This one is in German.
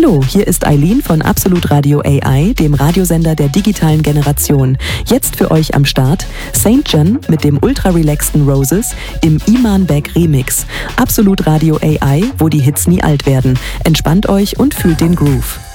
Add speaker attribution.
Speaker 1: Hallo, hier ist Eileen von Absolut Radio AI, dem Radiosender der digitalen Generation. Jetzt für euch am Start St. John mit dem ultra-relaxten Roses im Iman Beck Remix. Absolut Radio AI, wo die Hits nie alt werden. Entspannt euch und fühlt den Groove.